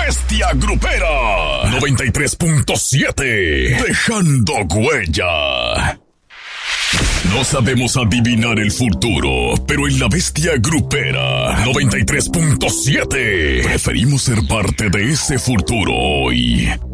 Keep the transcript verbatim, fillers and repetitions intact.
Bestia Grupera noventa y tres punto siete, dejando huella. No sabemos adivinar el futuro, pero en la Bestia Grupera noventa y tres punto siete preferimos ser parte de ese futuro hoy.